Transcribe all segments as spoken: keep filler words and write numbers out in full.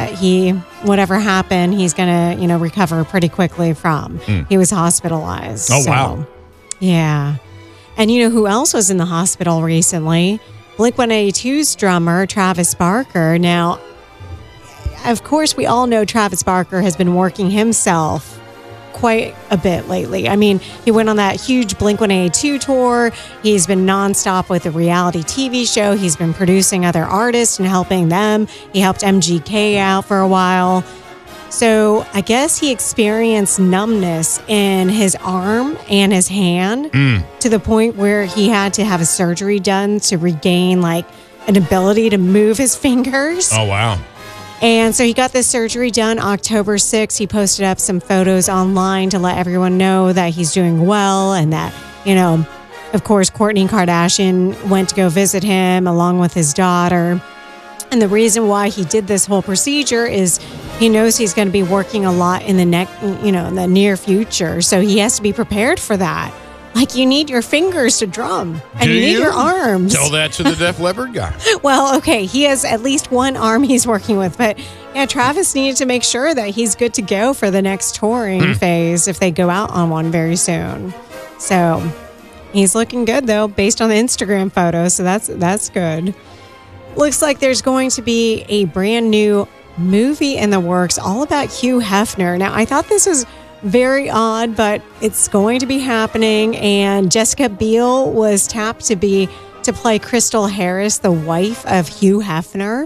that he, whatever happened, he's going to, you know, recover pretty quickly from. Mm. He was hospitalized. Oh, so, wow. Yeah. And you know who else was in the hospital recently? Blink one eighty-two's drummer, Travis Barker. Now, of course, we all know Travis Barker has been working himself quite a bit lately. I mean, he went on that huge Blink one eighty-two tour. He's been nonstop with a reality T V show. He's been producing other artists and helping them. He helped M G K out for a while. So I guess he experienced numbness in his arm and his hand mm. to the point where he had to have a surgery done to regain like an ability to move his fingers. Oh, wow. And so he got this surgery done October sixth. He posted up some photos online to let everyone know that he's doing well and that, you know, of course, Kourtney Kardashian went to go visit him along with his daughter. And the reason why he did this whole procedure is he knows he's going to be working a lot in the neck, you know, in the near future. So he has to be prepared for that. Like, you need your fingers to drum and Do you need you? your arms. Tell that to the Def Leppard guy. Well, okay, he has at least one arm he's working with, but yeah, Travis needed to make sure that he's good to go for the next touring mm. phase if they go out on one very soon. So he's looking good though, based on the Instagram photos. So that's that's good. Looks like there's going to be a brand new movie in the works all about Hugh Hefner. Now, I thought this was very odd, but it's going to be happening. And Jessica Biel was tapped to be to play Crystal Harris, the wife of Hugh Hefner.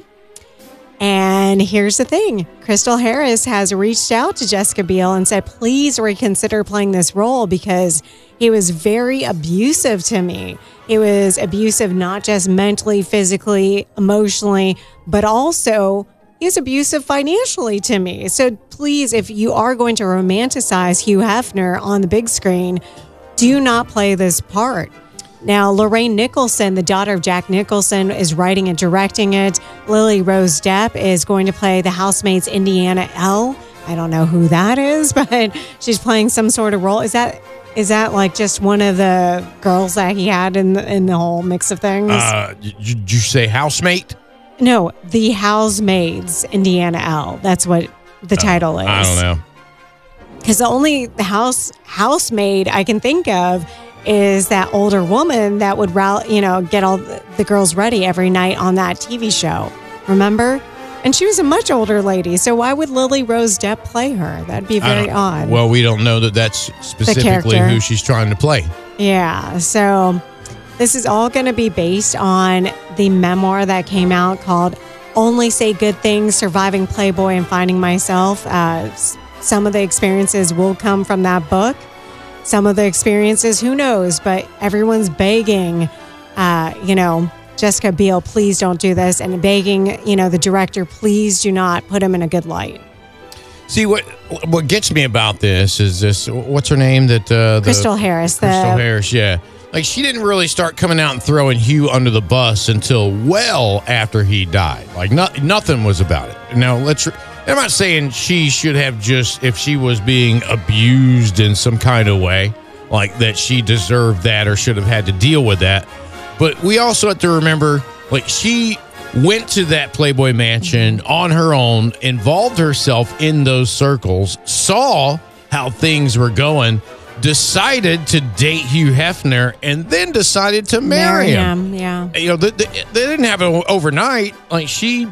And here's the thing. Crystal Harris has reached out to Jessica Biel and said, please reconsider playing this role because he was very abusive to me. He was abusive not just mentally, physically, emotionally, but also he was abusive financially to me. So please, if you are going to romanticize Hugh Hefner on the big screen, do not play this part. Now, Lorraine Nicholson, the daughter of Jack Nicholson, is writing and directing it. Lily Rose Depp is going to play the housemaid's Indiana Elle. I don't know who that is, but she's playing some sort of role. Is that is that like just one of the girls that he had in the, in the whole mix of things? Uh, did you say housemate? No, the housemaid's Indiana Elle. That's what the uh, title is. I don't know. Because the only house housemaid I can think of is that older woman that would, you know, get all the girls ready every night on that T V show. Remember? And she was a much older lady. So why would Lily Rose Depp play her? That'd be very odd. Well, we don't know that that's specifically who she's trying to play. Yeah. So this is all going to be based on the memoir that came out called Only Say Good Things, Surviving Playboy and Finding Myself. Uh, some of the experiences will come from that book. Some of the experiences, who knows, but everyone's begging, uh, you know, Jessica Biel, please don't do this. And begging, you know, the director, please do not put him in a good light. See, what what gets me about this is this, what's her name? That uh, the, Crystal Harris. Crystal the, Harris, yeah. Like, she didn't really start coming out and throwing Hugh under the bus until well after he died. Like, no, nothing was about it. Now, let's... I'm not saying she should have just, if she was being abused in some kind of way, like that she deserved that or should have had to deal with that. But we also have to remember, like, she went to that Playboy Mansion on her own, involved herself in those circles, saw how things were going, decided to date Hugh Hefner, and then decided to marry, marry him. him. Yeah. You know, they, they, they didn't have it overnight. Like, she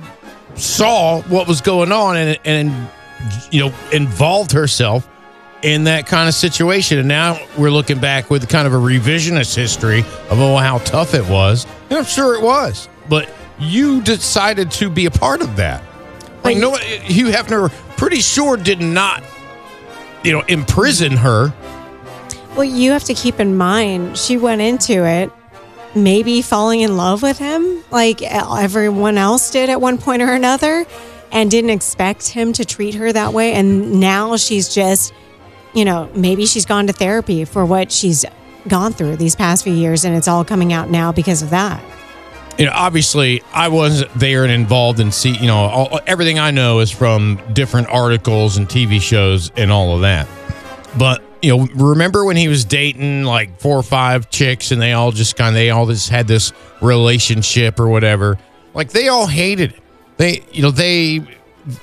saw what was going on and, and, you know, involved herself in that kind of situation. And now we're looking back with kind of a revisionist history of, oh, how tough it was. And I'm sure it was. But you decided to be a part of that. Like, no, Hugh Hefner pretty sure did not, you know, imprison her. Well, you have to keep in mind, she went into it maybe falling in love with him like everyone else did at one point or another and didn't expect him to treat her that way. And now she's just, you know, maybe she's gone to therapy for what she's gone through these past few years and it's all coming out now because of that. You know, obviously, I wasn't there and involved in, see, you know, all, everything I know is from different articles and T V shows and all of that. But, you know, remember when he was dating like four or five chicks and they all just kind of, they all just had this relationship or whatever? Like, they all hated it. They, you know, they